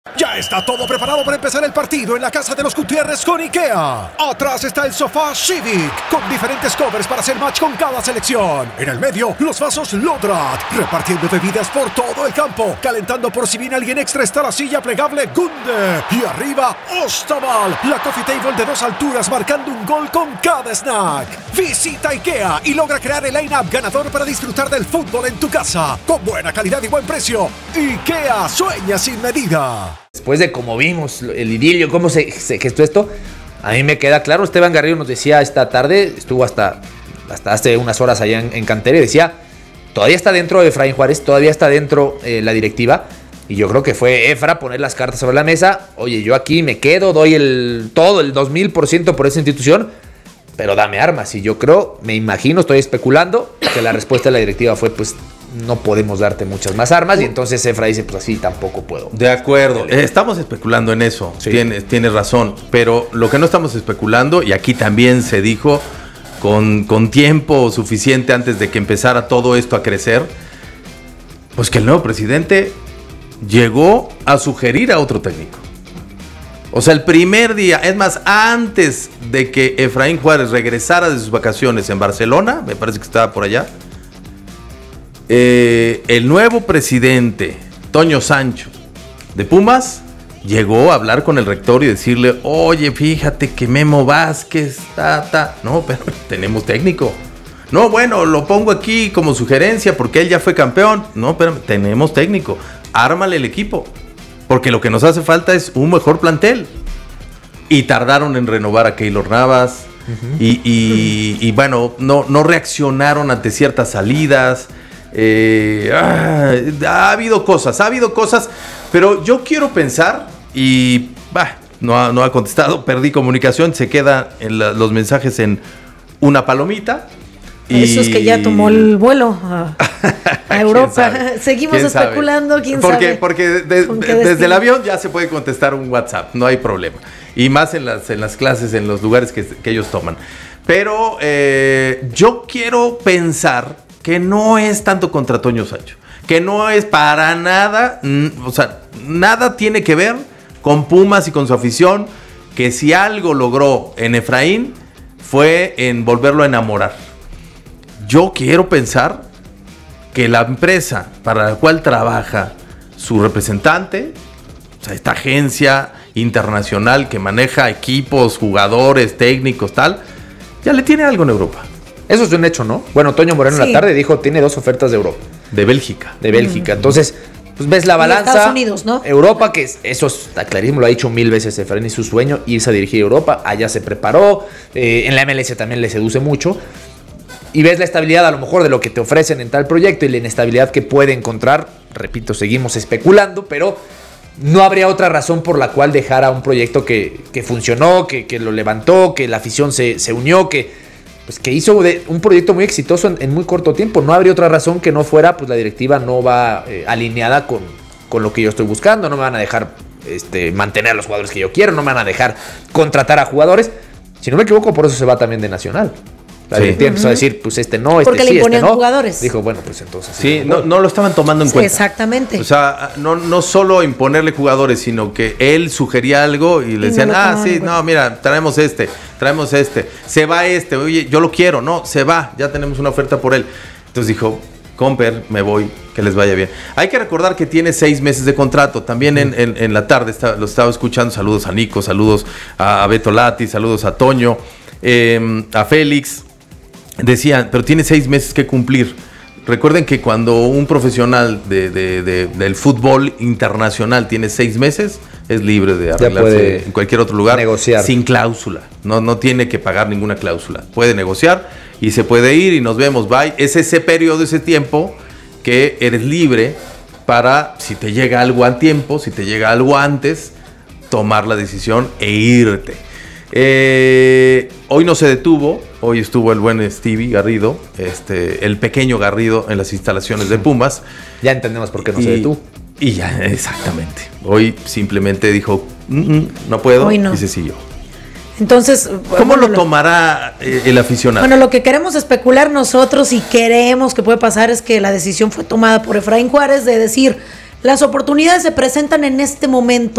Ya está todo preparado para empezar el partido en la casa de los Gutiérrez con IKEA. Atrás está el sofá Civic, con diferentes covers para hacer match con cada selección. En el medio, los vasos Lodrat, repartiendo bebidas por todo el campo. Calentando por si viene alguien extra está la silla plegable Gunde. Y arriba, Ostaval, la coffee table de 2 alturas marcando un gol con cada snack. Visita IKEA y logra crear el line-up ganador para disfrutar del fútbol en tu casa. Con buena calidad y buen precio. IKEA sueña sin medida. Después de cómo vimos el idilio, cómo se gestó esto, a mí me queda claro. Esteban Garrido nos decía esta tarde, estuvo hasta hace unas horas allá en Cantera, y decía, todavía está dentro de Efraín Juárez, todavía está dentro la directiva, y yo creo que fue Efra poner las cartas sobre la mesa. Oye, yo aquí me quedo, doy todo el 2000% por esa institución, pero dame armas. Y yo creo, me imagino, estoy especulando, que la respuesta de la directiva fue, pues, no podemos darte muchas más armas, y entonces Efra dice, pues así tampoco puedo. De acuerdo, estamos especulando en eso, sí. Tienes razón, pero lo que no estamos especulando, y aquí también se dijo con tiempo suficiente antes de que empezara todo esto a crecer, pues que el nuevo presidente llegó a sugerir a otro técnico. O sea, el primer día, es más, antes de que Efraín Juárez regresara de sus vacaciones en Barcelona, me parece que estaba por allá, el nuevo presidente, Toño Sancho, de Pumas, llegó a hablar con el rector y decirle, oye, fíjate que Memo Vázquez, no, pero tenemos técnico. No, bueno, lo pongo aquí como sugerencia porque él ya fue campeón. No, pero tenemos técnico. Ármale el equipo, porque lo que nos hace falta es un mejor plantel. Y tardaron en renovar a Keylor Navas. Uh-huh. Y bueno, no reaccionaron ante ciertas salidas. Ha habido cosas, pero yo quiero pensar, y no ha contestado, perdí comunicación, se queda en los mensajes en una palomita. Eso es que ya tomó el vuelo a Europa. Seguimos especulando, quién sabe. Porque desde el avión ya se puede contestar un WhatsApp, no hay problema. Y más en las clases, en los lugares que ellos toman. Pero yo quiero pensar que no es tanto contra Toño Sancho, que no es para nada, o sea, nada tiene que ver con Pumas y con su afición, que si algo logró en Efraín fue en volverlo a enamorar. Yo quiero pensar que la empresa para la cual trabaja su representante, o sea, esta agencia internacional que maneja equipos, jugadores, técnicos, tal, ya le tiene algo en Europa. Eso es un hecho, ¿no? Bueno, Toño Moreno en la tarde dijo, tiene 2 ofertas de Europa. De Bélgica. Entonces, pues ves la balanza. Estados Unidos, ¿no? Europa, que eso está clarísimo, lo ha dicho 1000 veces Efraín, es su sueño, irse a dirigir a Europa. Allá se preparó. En la MLS también le seduce mucho. Y ves la estabilidad a lo mejor de lo que te ofrecen en tal proyecto y la inestabilidad que puede encontrar. Repito, seguimos especulando, pero no habría otra razón por la cual dejara un proyecto que funcionó, que lo levantó, que la afición se unió, que hizo un proyecto muy exitoso en muy corto tiempo. No habría otra razón que no fuera, pues la directiva no va alineada con lo que yo estoy buscando, no me van a dejar mantener a los jugadores que yo quiero, no me van a dejar contratar a jugadores. Si no me equivoco, por eso se va también de Nacional. La directiva empezó a decir, pues no, porque sí, le imponían no. Jugadores. Dijo, bueno, pues entonces. Sí, no lo estaban tomando en cuenta. Exactamente. O sea, no solo imponerle jugadores, sino que él sugería algo y le decían, mira, traemos este. Se va oye, yo lo quiero, no, se va, ya tenemos una oferta por él. Entonces dijo, Comper, me voy, que les vaya bien. Hay que recordar que tiene 6 meses de contrato. También en la tarde lo estaba escuchando. Saludos a Nico, saludos a Beto Lati, saludos a Toño, a Félix. Decían, pero tiene 6 meses que cumplir. Recuerden que cuando un profesional del fútbol internacional tiene 6 meses, es libre de arreglarse en cualquier otro lugar, negociar sin cláusula. No tiene que pagar ninguna cláusula. Puede negociar y se puede ir y nos vemos, bye. Es ese periodo, ese tiempo que eres libre para, si te llega algo a tiempo, si te llega algo antes, tomar la decisión e irte. Hoy no se detuvo. Hoy estuvo el buen Stevie Garrido, el pequeño Garrido en las instalaciones de Pumas. Ya entendemos por qué no se detuvo. Y ya, exactamente. Hoy simplemente dijo, no puedo, hoy no. Y se siguió. Entonces, ¿cómo lo tomará el aficionado? Bueno, lo que queremos especular nosotros y queremos que puede pasar es que la decisión fue tomada por Efraín Juárez de decir, Las oportunidades se presentan en este momento.